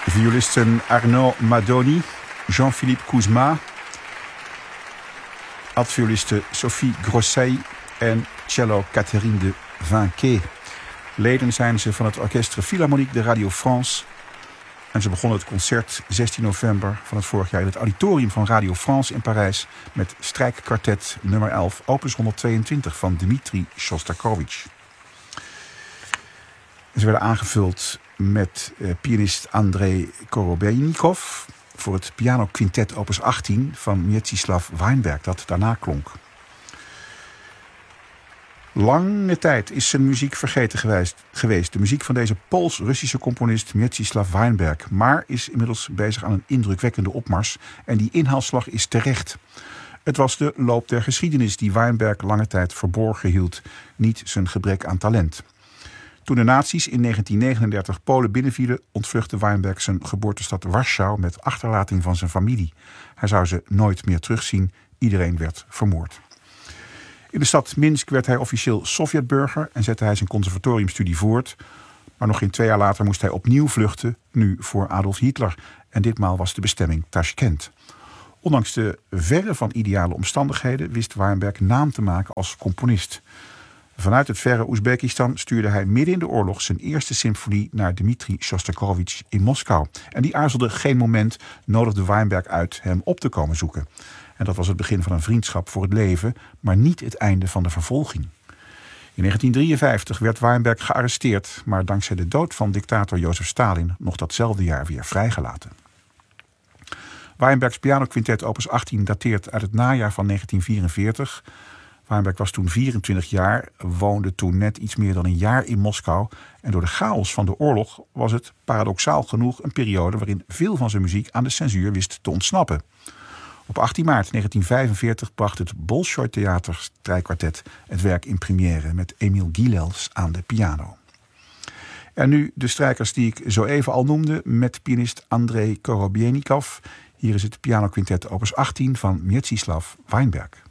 Violisten Arnaud Madoni, Jean-Philippe Kouzma, altvioliste Sophie Grossey en cello Catherine de Vinquet. Leden zijn ze van het Orchestre Philharmonique de Radio France. En ze begonnen het concert 16 november van het vorig jaar in het auditorium van Radio France in Parijs met strijkkwartet nummer 11, opus 122 van Dmitri Shostakovich. Ze werden aangevuld met pianist Andrei Korobeinikov voor het pianoquintet opus 18 van Mieczysław Weinberg, dat daarna klonk. Lange tijd is zijn muziek vergeten geweest. De muziek van deze Pools-Russische componist Mieczysław Weinberg. Maar is inmiddels bezig aan een indrukwekkende opmars. En die inhaalslag is terecht. Het was de loop der geschiedenis die Weinberg lange tijd verborgen hield. Niet zijn gebrek aan talent. Toen de nazi's in 1939 Polen binnenvielen, ontvluchtte Weinberg zijn geboortestad Warschau met achterlating van zijn familie. Hij zou ze nooit meer terugzien. Iedereen werd vermoord. In de stad Minsk werd hij officieel Sovjetburger en zette hij zijn conservatoriumstudie voort. Maar nog geen 2 jaar later moest hij opnieuw vluchten, nu voor Adolf Hitler. En ditmaal was de bestemming Tashkent. Ondanks de verre van ideale omstandigheden wist Weinberg naam te maken als componist. Vanuit het verre Oezbekistan stuurde hij midden in de oorlog zijn eerste symfonie naar Dmitri Shostakovich in Moskou. En die aarzelde geen moment, nodigde Weinberg uit hem op te komen zoeken. En dat was het begin van een vriendschap voor het leven, maar niet het einde van de vervolging. In 1953 werd Weinberg gearresteerd, maar dankzij de dood van dictator Jozef Stalin nog datzelfde jaar weer vrijgelaten. Weinbergs pianoquintet opus 18 dateert uit het najaar van 1944. Weinberg was toen 24 jaar, woonde toen net iets meer dan een jaar in Moskou. En door de chaos van de oorlog was het paradoxaal genoeg een periode waarin veel van zijn muziek aan de censuur wist te ontsnappen. Op 18 maart 1945 bracht het Bolshoi Theater strijkkwartet het werk in première met Emil Gilels aan de piano. En nu de strijkers die ik zo even al noemde met pianist Andrei Korobeinikov. Hier is het pianoquintet opus 18 van Mieczysław Weinberg.